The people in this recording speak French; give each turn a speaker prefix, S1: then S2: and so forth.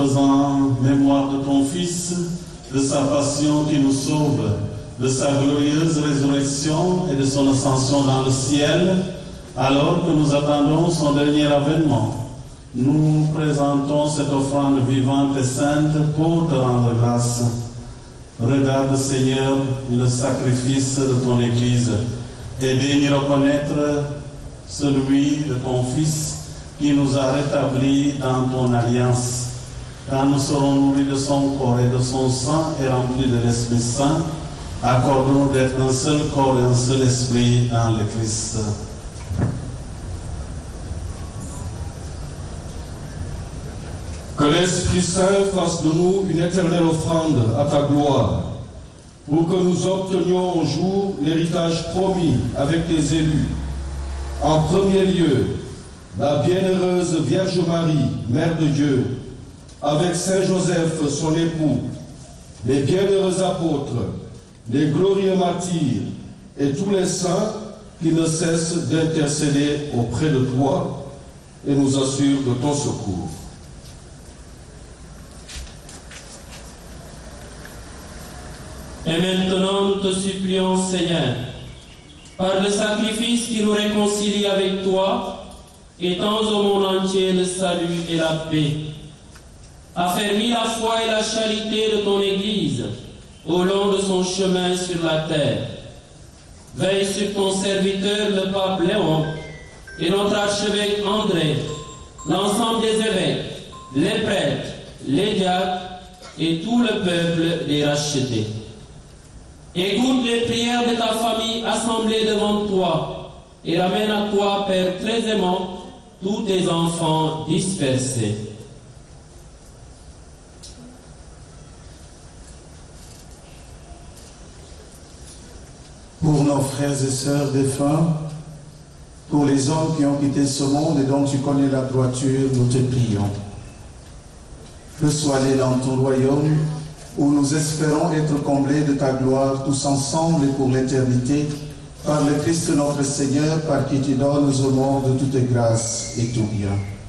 S1: En mémoire de ton Fils, de sa passion qui nous sauve, de sa glorieuse résurrection et de son ascension dans le ciel, alors que nous attendons son dernier avènement, nous présentons cette offrande vivante et sainte pour te rendre grâce. Regarde, Seigneur, le sacrifice de ton Église et daignes reconnaître celui de ton Fils qui nous a rétablis dans ton alliance. Quand nous serons nourris de son corps et de son sang et remplis de l'Esprit Saint, accorde-nous d'être un seul corps et un seul esprit dans le Christ.
S2: Que l'Esprit Saint fasse de nous une éternelle offrande à ta gloire, pour que nous obtenions un jour l'héritage promis avec les élus. En premier lieu, la bienheureuse Vierge Marie, Mère de Dieu, avec Saint Joseph, son époux, les bienheureux apôtres, les glorieux martyrs et tous les saints qui ne cessent d'intercéder auprès de toi et nous assurent de ton secours.
S3: Et maintenant, nous te supplions, Seigneur, par le sacrifice qui nous réconcilie avec toi, étends au monde entier le salut et la paix. Affermis la foi et la charité de ton Église au long de son chemin sur la terre. Veille sur ton serviteur, le pape Léon, et notre archevêque André, l'ensemble des évêques, les prêtres, les diacres et tout le peuple des rachetés. Écoute les prières de ta famille assemblée devant toi et ramène à toi, Père très aimant, tous tes enfants dispersés.
S4: Pour nos frères et sœurs défunts, pour les hommes qui ont quitté ce monde et dont tu connais la droiture, nous te prions. Reçois-les dans ton royaume, où nous espérons être comblés de ta gloire tous ensemble et pour l'éternité, par le Christ notre Seigneur, par qui tu donnes au monde toute grâce et tout bien.